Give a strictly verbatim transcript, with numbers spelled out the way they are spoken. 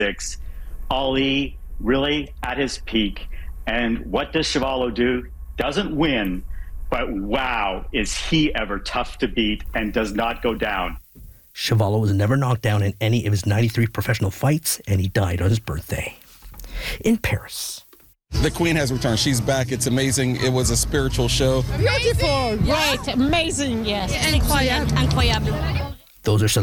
six. Ali really at his peak. And what does Chuvalo do? Doesn't win, but wow, is he ever tough to beat and does not go down. Chuvalo was never knocked down in any of his ninety-three professional fights, and he died on his birthday. In Paris. The Queen has returned. She's back. It's amazing. It was a spiritual show. Beautiful. Great. Amazing. Yes. Incroyable. Incroyable. Those are some